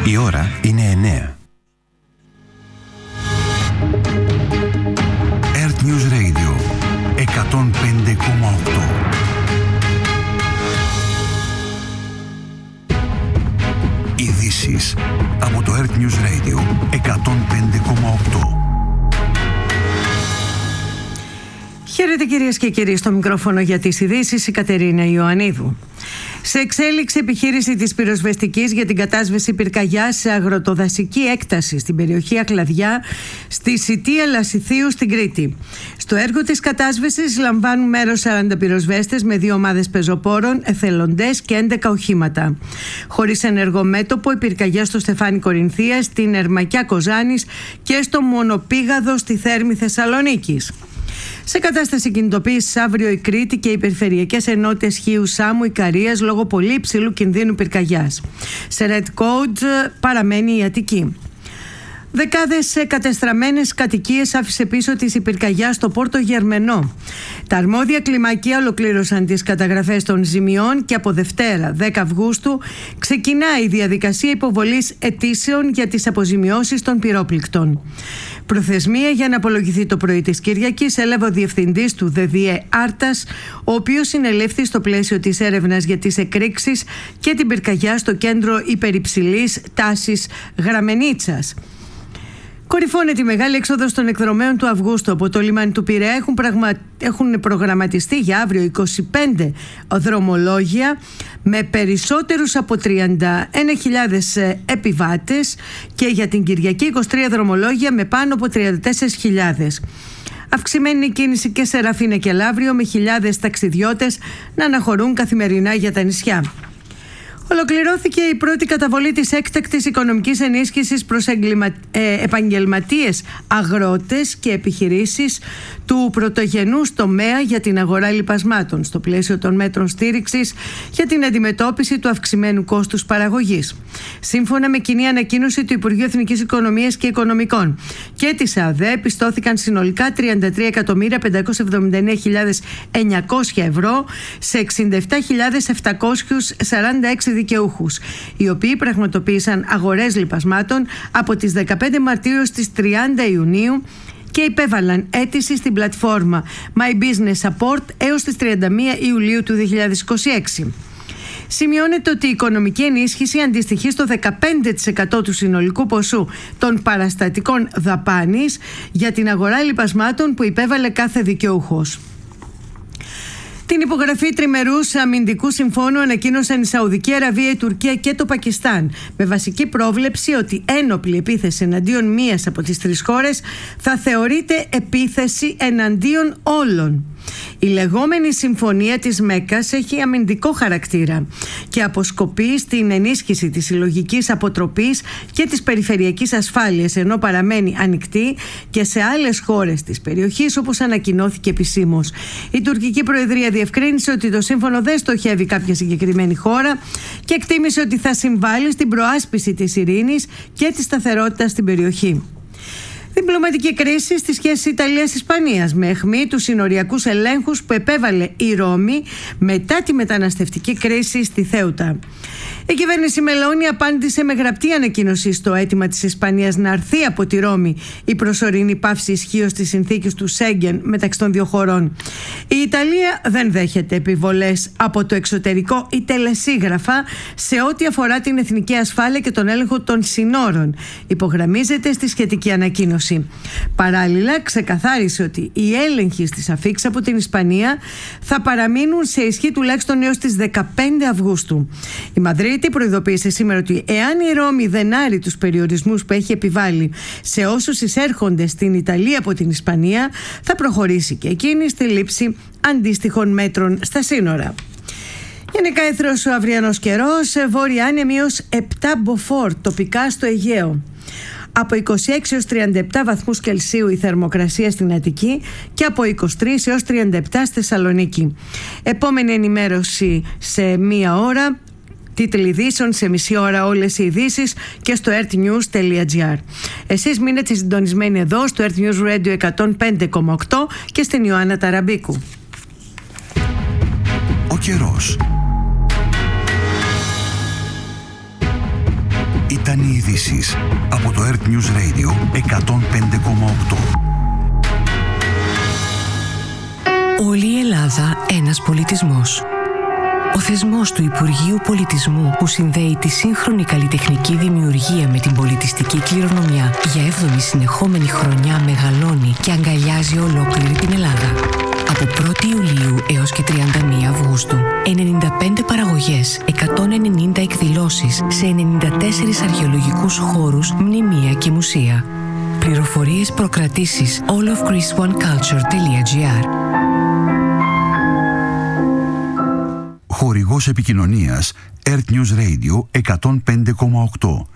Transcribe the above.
Η ώρα είναι 9. Earth News Radio 105,8. Ειδήσεις από το Earth News Radio 105,8. Χαίρετε κυρίες και κύριοι, στο μικρόφωνο για τις ειδήσεις η Κατερίνα Ιωαννίδου. Σε εξέλιξη επιχείρηση της πυροσβεστικής για την κατάσβεση πυρκαγιάς σε αγροτοδασική έκταση στην περιοχή Αχλαδιά στη Σιτία Λασιθίου στην Κρήτη. Στο έργο της κατάσβεσης λαμβάνουν μέρος 40 πυροσβέστες με 2 ομάδες πεζοπόρων, εθελοντές και 11 οχήματα. Χωρίς ενεργό μέτωπο η πυρκαγιά στο Στεφάνι Κορινθίας, στην Ερμακιά Κοζάνης και στο Μονοπήγαδο στη Θέρμη Θεσσαλονίκης. Σε κατάσταση κινητοποίησης αύριο η Κρήτη και οι περιφερειακές ενότητες Χίου, Σάμου, Ικαρίας λόγω πολύ υψηλού κινδύνου πυρκαγιάς. Σε Red Code παραμένει η Αττική. Δεκάδες κατεστραμμένες κατοικίες άφησε πίσω της η πυρκαγιά στο Πόρτο Γερμενό. Τα αρμόδια κλιμακεία ολοκλήρωσαν τις καταγραφές των ζημιών και από Δευτέρα 10 Αυγούστου ξεκινάει η διαδικασία υποβολής αιτήσεων για τις αποζημιώσεις των πυρόπληκτων. Προθεσμία για να απολογηθεί το πρωί της Κυριακής έλαβε ο διευθυντής του ΔΔΕ Άρτας, ο οποίος συνελήφθη στο πλαίσιο της έρευνας για τις εκρήξεις και την πυρκαγιά στο κέντρο υπερυψηλής τάσης Γραμμενίτσας. Κορυφώνεται η μεγάλη έξοδος των εκδρομέων του Αυγούστου. Από το λιμάνι του Πειραιά έχουν προγραμματιστεί για αύριο 25 δρομολόγια με περισσότερους από 31.000 επιβάτες και για την Κυριακή 23 δρομολόγια με πάνω από 34.000. Αυξημένη η κίνηση και σε Ραφίνα και Λαύριο με χιλιάδες ταξιδιώτες να αναχωρούν καθημερινά για τα νησιά. Ολοκληρώθηκε η πρώτη καταβολή της έκτακτης οικονομικής ενίσχυσης προς επαγγελματίες, αγρότες και επιχειρήσεις του πρωτογενούς τομέα για την αγορά λιπασμάτων στο πλαίσιο των μέτρων στήριξης για την αντιμετώπιση του αυξημένου κόστους παραγωγής. Σύμφωνα με κοινή ανακοίνωση του Υπουργείου Εθνικής Οικονομίας και Οικονομικών και της ΑΔΕ, πιστώθηκαν συνολικά 33.579.900 ευρώ σε 67.746 δικαιούχους, οι οποίοι πραγματοποίησαν αγορές λιπασμάτων από τις 15 Μαρτίου στις 30 Ιουνίου και υπέβαλαν αίτηση στην πλατφόρμα My Business Support έως τις 31 Ιουλίου του 2026. Σημειώνεται ότι η οικονομική ενίσχυση αντιστοιχεί στο 15% του συνολικού ποσού των παραστατικών δαπάνης για την αγορά λιπασμάτων που υπέβαλε κάθε δικαιούχος. Την υπογραφή τριμερούς αμυντικού συμφώνου ανακοίνωσαν η Σαουδική Αραβία, η Τουρκία και το Πακιστάν, με βασική πρόβλεψη ότι ένοπλη επίθεση εναντίον μίας από τις 3 χώρες θα θεωρείται επίθεση εναντίον όλων. Η λεγόμενη συμφωνία της Μέκκας έχει αμυντικό χαρακτήρα και αποσκοπεί στην ενίσχυση της συλλογικής αποτροπής και της περιφερειακής ασφάλειας, ενώ παραμένει ανοιχτή και σε άλλες χώρες της περιοχής, όπως ανακοινώθηκε επισήμως. Η τουρκική προεδρία διευκρίνησε ότι το σύμφωνο δεν στοχεύει κάποια συγκεκριμένη χώρα και εκτίμησε ότι θα συμβάλλει στην προάσπιση της ειρήνης και της σταθερότητας στην περιοχή. Διπλωματική κρίση στη σχέση Ιταλίας-Ισπανίας με αιχμή τους συνοριακούς ελέγχους που επέβαλε η Ρώμη μετά τη μεταναστευτική κρίση στη Θέουτα. Η κυβέρνηση Μελώνη απάντησε με γραπτή ανακοίνωση στο αίτημα της Ισπανίας να αρθεί από τη Ρώμη η προσωρινή πάυση ισχύως της συνθήκης του Σέγγεν μεταξύ των 2 χωρών. Η Ιταλία δεν δέχεται επιβολές από το εξωτερικό ή τελεσίγραφα σε ό,τι αφορά την εθνική ασφάλεια και τον έλεγχο των συνόρων, υπογραμμίζεται στη σχετική ανακοίνωση. Παράλληλα, ξεκαθάρισε ότι οι έλεγχοι στις αφίξεις από την Ισπανία θα παραμείνουν σε ισχύ τουλάχιστον έως τις 15 Αυγούστου. Η Μαδρίτη προειδοποίησε σήμερα ότι εάν η Ρώμη δεν άρει τους περιορισμούς που έχει επιβάλει σε όσους εισέρχονται στην Ιταλία από την Ισπανία, θα προχωρήσει και εκείνη στη λήψη αντίστοιχων μέτρων στα σύνορα. Γενικά έθρος ο αυριανός καιρός, βόρεια άνεμη έως 7 μποφόρ τοπικά στο Αιγαίο. Από 26 έως 37 βαθμούς Κελσίου η θερμοκρασία στην Αττική και από 23 έως 37 στη Θεσσαλονίκη. Επόμενη ενημέρωση σε 1 ώρα. Τίτλοι ειδήσεων σε μισή ώρα όλες οι ειδήσεις και στο earthnews.gr. Εσείς μείνετε συντονισμένοι εδώ στο Earth News Radio 105,8 και στην Ιωάννα Ταραμπίκου. Ο καιρός. Ήταν οι ειδήσεις από το Earth News Radio 105,8. Όλη η Ελλάδα ένας πολιτισμός. Ο θεσμός του Υπουργείου Πολιτισμού που συνδέει τη σύγχρονη καλλιτεχνική δημιουργία με την πολιτιστική κληρονομιά για 7η συνεχόμενη χρονιά μεγαλώνει και αγκαλιάζει ολόκληρη την Ελλάδα. Από 1η Ιουλίου έως και 31 Αυγούστου, 95 παραγωγές, 190 εκδηλώσεις σε 94 αρχαιολογικούς χώρους, μνημεία και μουσεία. Πληροφορίες προκρατήσεις allofgreeceoneculture.gr. Χορηγός επικοινωνίας Earth News Radio 105,8.